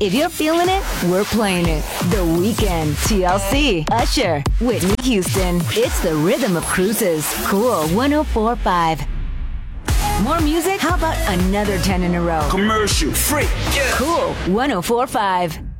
If you're feeling it, we're playing it. The Weeknd, TLC, Usher, Whitney Houston. It's the rhythm of cruises. Cool 104.5. More music? How about another 10 in a row? Commercial free. Yeah. Cool 104.5.